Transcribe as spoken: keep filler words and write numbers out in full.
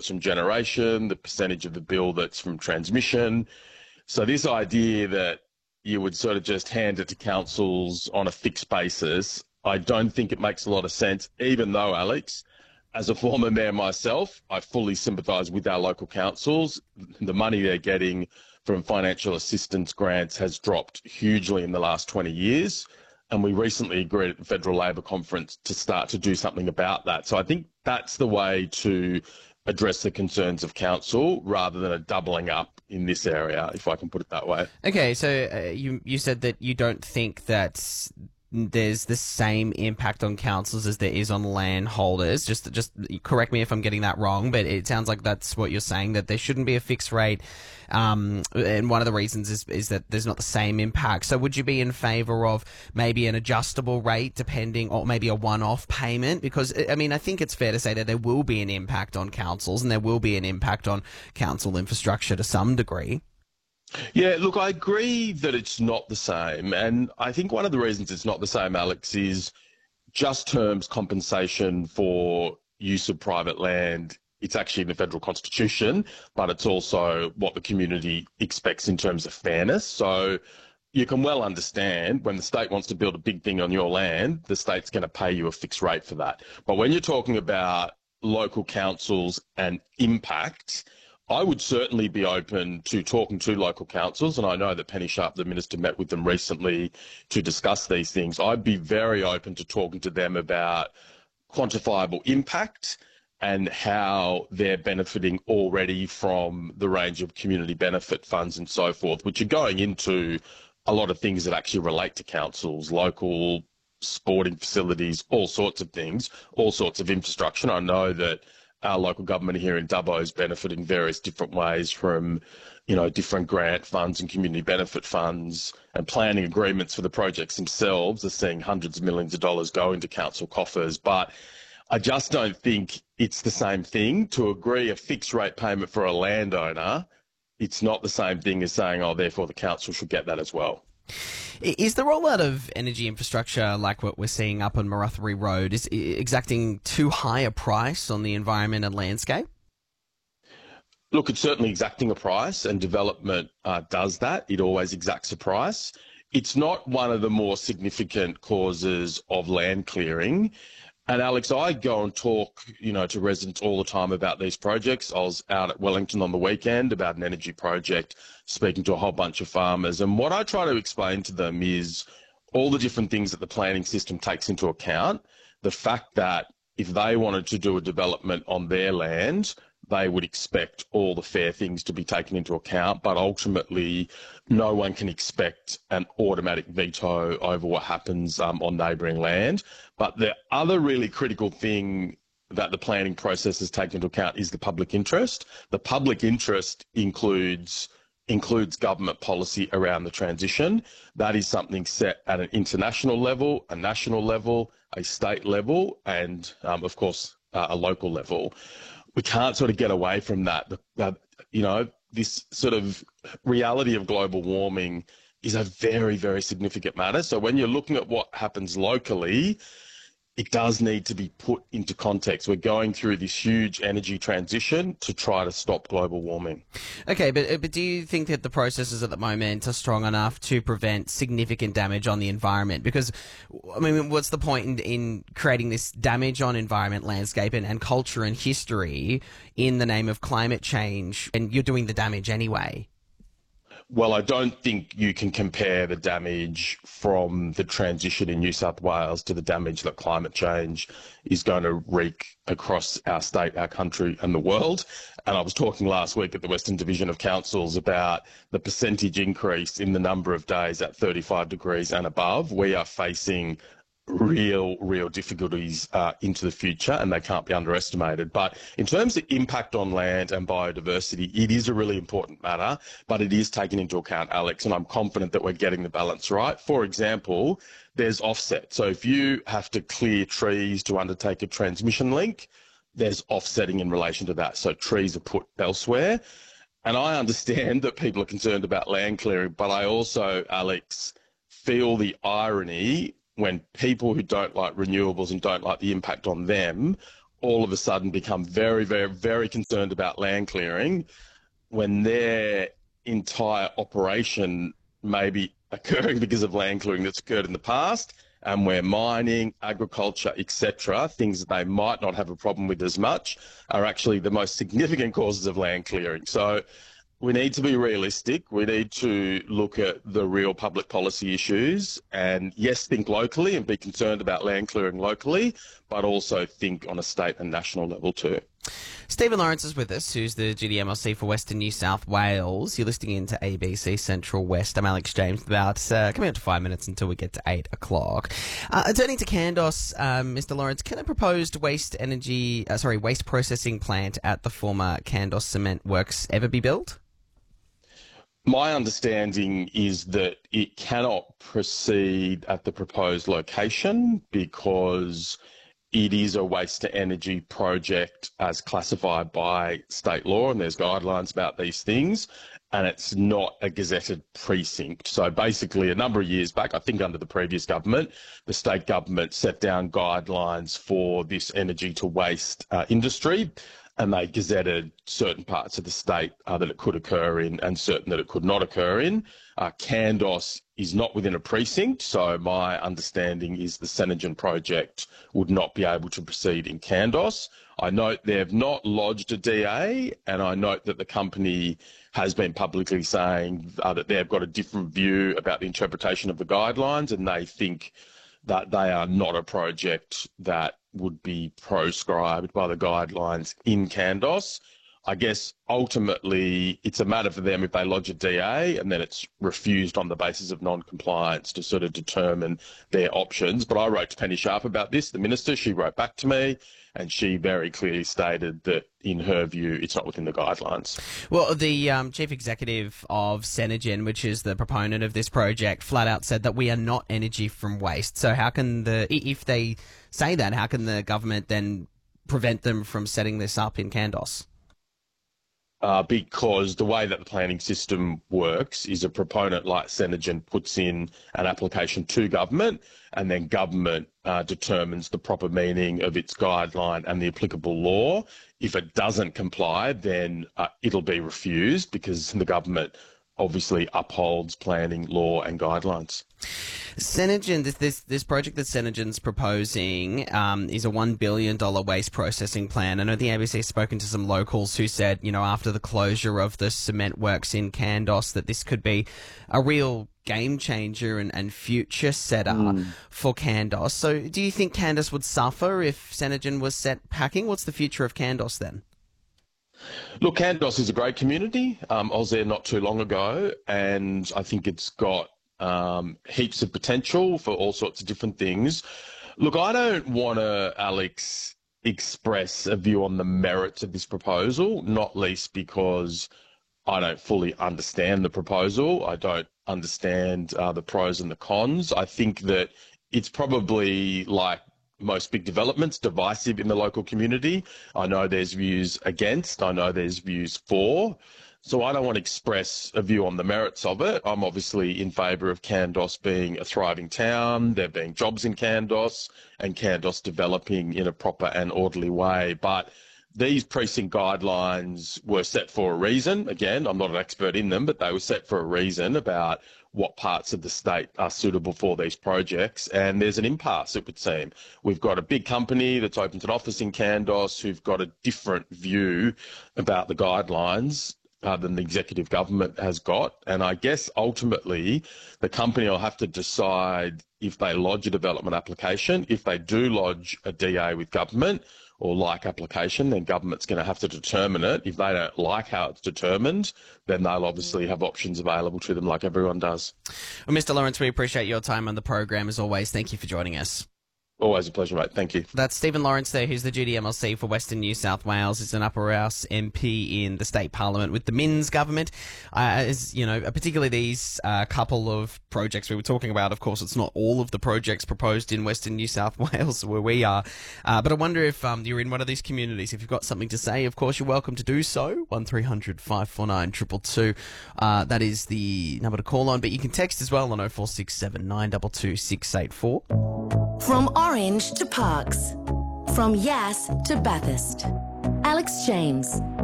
that's from generation, the percentage of the bill that's from transmission. So this idea that you would sort of just hand it to councils on a fixed basis, I don't think it makes a lot of sense, even though, Alex, as a former mayor myself, I fully sympathise with our local councils. The money they're getting from financial assistance grants has dropped hugely in the last twenty years. And we recently agreed at the Federal Labor Conference to start to do something about that. So I think that's the way to address the concerns of council rather than a doubling up in this area, if I can put it that way. Okay, so uh, you you said that you don't think that there's the same impact on councils as there is on landholders. Just just correct me if I'm getting that wrong, but it sounds like that's what you're saying, that there shouldn't be a fixed rate. Um, and one of the reasons is, is that there's not the same impact. So would you be in favour of maybe an adjustable rate depending, or maybe a one-off payment? Because, I mean, I think it's fair to say that there will be an impact on councils and there will be an impact on council infrastructure to some degree. Yeah, look, I agree that it's not the same. And I think one of the reasons it's not the same, Alex, is just terms compensation for use of private land. It's actually in the federal constitution, but it's also what the community expects in terms of fairness. So you can well understand when the state wants to build a big thing on your land, the state's going to pay you a fixed rate for that. But when you're talking about local councils and impact, I would certainly be open to talking to local councils, and I know that Penny Sharp, the Minister, met with them recently to discuss these things. I'd be very open to talking to them about quantifiable impact and how they're benefiting already from the range of community benefit funds and so forth, which are going into a lot of things that actually relate to councils, local sporting facilities, all sorts of things, all sorts of infrastructure. And I know that our local government here in Dubbo is benefiting various different ways from, you know, different grant funds and community benefit funds, and planning agreements for the projects themselves are seeing hundreds of millions of dollars go into council coffers. But I just don't think it's the same thing to agree a fixed rate payment for a landowner. It's not the same thing as saying, oh, therefore the council should get that as well. Is the rollout of energy infrastructure like what we're seeing up on Marathuri Road is exacting too high a price on the environment and landscape? Look, it's certainly exacting a price, and development uh, does that. It always exacts a price. It's not one of the more significant causes of land clearing. And Alex, I go and talk, you know, to residents all the time about these projects. I was out at Wellington on the weekend about an energy project, speaking to a whole bunch of farmers. And what I try to explain to them is all the different things that the planning system takes into account. The fact that if they wanted to do a development on their land, they would expect all the fair things to be taken into account, but ultimately no one can expect an automatic veto over what happens um, on neighbouring land. But the other really critical thing that the planning process has taken into account is the public interest. The public interest includes includes government policy around the transition. That is something set at an international level, a national level, a state level, and um, of course uh, a local level. We can't sort of get away from that. Uh, you know, this sort of reality of global warming is a very, very significant matter. So when you're looking at what happens locally, it does need to be put into context. We're going through this huge energy transition to try to stop global warming. Okay, but but do you think that the processes at the moment are strong enough to prevent significant damage on the environment? Because, I mean, what's the point in, in creating this damage on environment, landscape and, and culture and history in the name of climate change, and you're doing the damage anyway? Well, I don't think you can compare the damage from the transition in New South Wales to the damage that climate change is going to wreak across our state, our country and the world. And I was talking last week at the Western Division of Councils about the percentage increase in the number of days at thirty-five degrees and above. We are facing real, real difficulties uh, into the future, and they can't be underestimated. But in terms of impact on land and biodiversity, it is a really important matter, but it is taken into account, Alex, and I'm confident that we're getting the balance right. For example, there's offset. So if you have to clear trees to undertake a transmission link, there's offsetting in relation to that. So trees are put elsewhere. And I understand that people are concerned about land clearing, but I also, Alex, feel the irony when people who don't like renewables and don't like the impact on them all of a sudden become very, very, very concerned about land clearing when their entire operation may be occurring because of land clearing that's occurred in the past, and where mining, agriculture, et cetera, things that they might not have a problem with as much, are actually the most significant causes of land clearing. So we need to be realistic. We need to look at the real public policy issues and, yes, think locally and be concerned about land clearing locally, but also think on a state and national level too. Stephen Lawrence is with us, who's the G D M L C for Western New South Wales. You're listening into A B C Central West. I'm Alex James, about uh, coming up to five minutes until we get to eight o'clock. Uh, turning to Candos, um, Mister Lawrence, can a proposed waste energy, uh, sorry, waste processing plant at the former Candos Cement Works ever be built? My understanding is that it cannot proceed at the proposed location because it is a waste to energy project as classified by state law, and there's guidelines about these things, and it's not a gazetted precinct. So basically, a number of years back, I think under the previous government, the state government set down guidelines for this energy to waste uh, industry, and they gazetted certain parts of the state uh, that it could occur in and certain that it could not occur in. Uh, Candos is not within a precinct, so my understanding is the Senagen project would not be able to proceed in Candos. I note they have not lodged a D A, and I note that the company has been publicly saying uh, that they've got a different view about the interpretation of the guidelines, and they think that they are not a project that would be proscribed by the guidelines in Candos. I guess ultimately it's a matter for them if they lodge a D A and then it's refused on the basis of non-compliance to sort of determine their options. But I wrote to Penny Sharp about this, the minister. She wrote back to me and she very clearly stated that in her view it's not within the guidelines. Well, the um, chief executive of Senagen, which is the proponent of this project, flat out said that we are not energy from waste. So how can the, if they say that, how can the government then prevent them from setting this up in Candos? Uh, because the way that the planning system works is a proponent like Senagen puts in an application to government, and then government uh, determines the proper meaning of its guideline and the applicable law. If it doesn't comply, then uh, it'll be refused because the government obviously upholds planning law and guidelines. Senagen, this, this this project that Senagen's proposing um, is a one billion dollars waste processing plan. I know the A B C has spoken to some locals who said, you know, after the closure of the cement works in Candos, that this could be a real game changer and, and future setter mm. for Candos. So do you think Candos would suffer if Senagen was set packing? What's the future of Candos then? Look, Candos is a great community. Um, I was there not too long ago, and I think it's got um, heaps of potential for all sorts of different things. Look, I don't want to, Alex, express a view on the merits of this proposal, not least because I don't fully understand the proposal. I don't understand uh, the pros and the cons. I think that it's probably like most big developments, divisive in the local community. I know there's views against, I know there's views for. So I don't want to express a view on the merits of it. I'm obviously in favour of Candos being a thriving town, there being jobs in Candos, and Candos developing in a proper and orderly way. But these precinct guidelines were set for a reason. Again, I'm not an expert in them, but they were set for a reason about what parts of the state are suitable for these projects. And there's an impasse, it would seem. We've got a big company that's opened an office in Candos who've got a different view about the guidelines uh, than the executive government has got. And I guess ultimately the company will have to decide if they lodge a development application. If they do lodge a D A with government, or like application, then government's going to have to determine it. If they don't like how it's determined, then they'll obviously have options available to them like everyone does. Well, Mister Lawrence, we appreciate your time on the program as always. Thank you for joining us. Always a pleasure, mate. Thank you. That's Stephen Lawrence there, who's the G D M L C for Western New South Wales. He's an Upper House M P in the state parliament with the Minns government. Uh, as you know, particularly these uh, couple of projects we were talking about. Of course, it's not all of the projects proposed in Western New South Wales where we are. Uh, but I wonder if um, you're in one of these communities. If you've got something to say, of course, you're welcome to do so. one three hundred five four nine two two two. Uh, that is the number to call on. But you can text as well on oh four six seven nine two two six eight four. From Orange to Parkes, From Yass to Bathurst. Alex James.